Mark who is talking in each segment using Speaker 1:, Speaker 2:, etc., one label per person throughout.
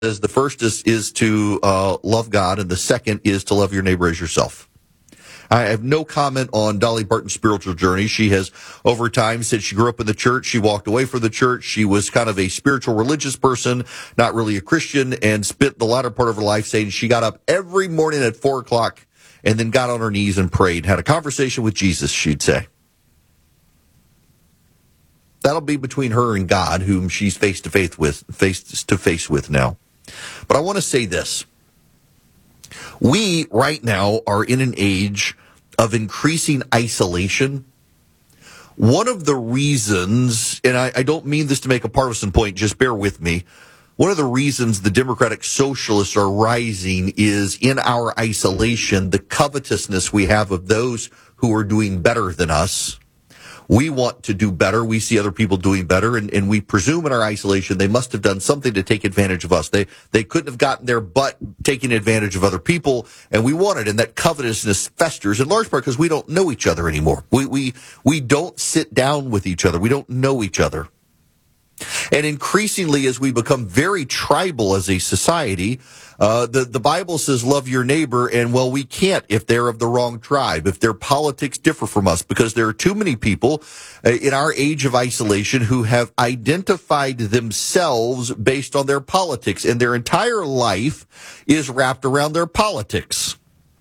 Speaker 1: the first is to love God, and the second is to love your neighbor as yourself. I have no comment on Dolly Parton's spiritual journey. She has, over time, said she grew up in the church. She walked away from the church. She was kind of a spiritual religious person, not really a Christian, and spent the latter part of her life saying she got up every morning at 4 o'clock and then got on her knees and prayed, had a conversation with Jesus, she'd say. That'll be between her and God, whom she's face to face with now. But I want to say this. We, right now, are in an age of increasing isolation. One of the reasons, and I don't mean this to make a partisan point, just bear with me. One of the reasons the Democratic Socialists are rising is in our isolation, the covetousness we have of those who are doing better than us. We want to do better. We see other people doing better, and we presume in our isolation they must have done something to take advantage of us. They couldn't have gotten there but taking advantage of other people, and we want it. And that covetousness festers in large part because we don't know each other anymore. We don't sit down with each other. We don't know each other. And increasingly, as we become very tribal as a society, the Bible says, love your neighbor, and well, we can't if they're of the wrong tribe, if their politics differ from us, because there are too many people in our age of isolation who have identified themselves based on their politics, and their entire life is wrapped around their politics.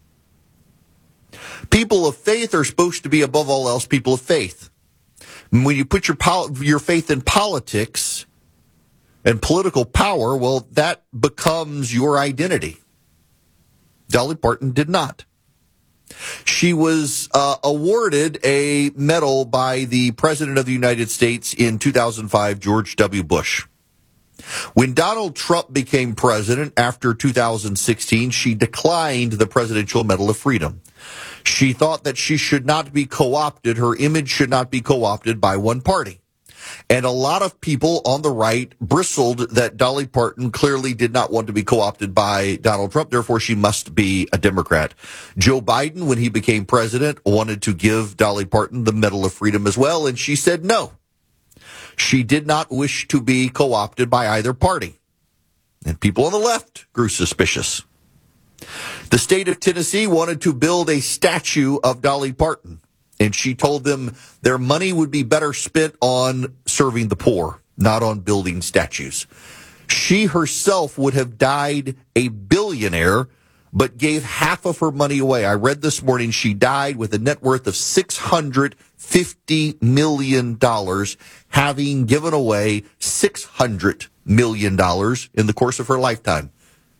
Speaker 1: People of faith are supposed to be, above all else, people of faith. When you put your faith in politics and political power, well, that becomes your identity. Dolly Parton did not. She was awarded a medal by the President of the United States in 2005, George W. Bush. When Donald Trump became president after 2016, she declined the Presidential Medal of Freedom. She thought that she should not be co-opted, her image should not be co-opted by one party. And a lot of people on the right bristled that Dolly Parton clearly did not want to be co-opted by Donald Trump, therefore she must be a Democrat. Joe Biden, when he became president, wanted to give Dolly Parton the Medal of Freedom as well, and she said no. She did not wish to be co-opted by either party. And people on the left grew suspicious. The state of Tennessee wanted to build a statue of Dolly Parton, and she told them their money would be better spent on serving the poor, not on building statues. She herself would have died a billionaire, but gave half of her money away. I read this morning she died with a net worth of $650 million, having given away $600 million in the course of her lifetime.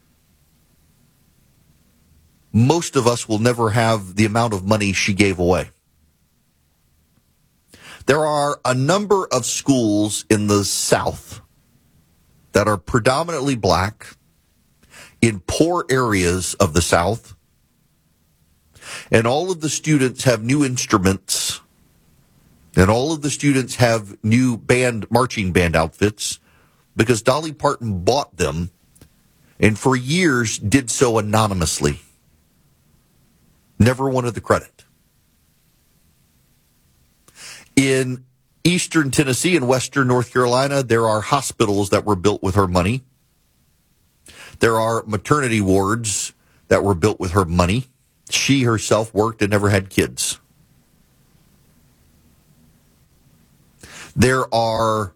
Speaker 1: Most of us will never have the amount of money she gave away. There are a number of schools in the South that are predominantly black in poor areas of the South, and all of the students have new instruments, and all of the students have new marching band outfits because Dolly Parton bought them and for years did so anonymously. Never wanted the credit. In eastern Tennessee and western North Carolina, there are hospitals that were built with her money. There are maternity wards that were built with her money. She herself worked and never had kids. There are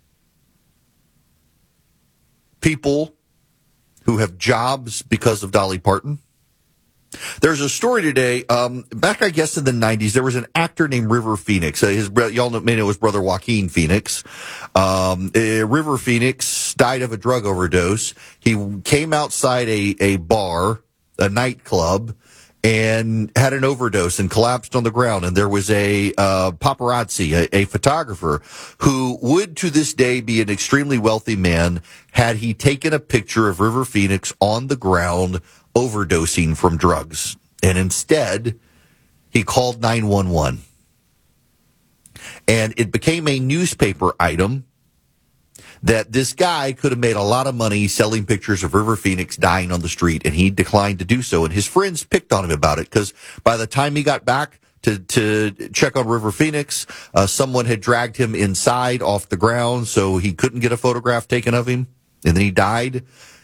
Speaker 1: people who have jobs because of Dolly Parton. There's a story today, back, I guess, in the 90s, there was an actor named River Phoenix. Y'all may know his brother Joaquin Phoenix. River Phoenix died of a drug overdose. He came outside a bar, a nightclub, and had an overdose and collapsed on the ground. And there was a paparazzi, a photographer, who would to this day be an extremely wealthy man had he taken a picture of River Phoenix on the ground overdosing from drugs. And instead, he called 911. And it became a newspaper item that this guy could have made a lot of money selling pictures of River Phoenix dying on the street, and he declined to do so. And his friends picked on him about it because by the time he got back to check on River Phoenix, someone had dragged him inside off the ground, so he couldn't get a photograph taken of him, and then he died.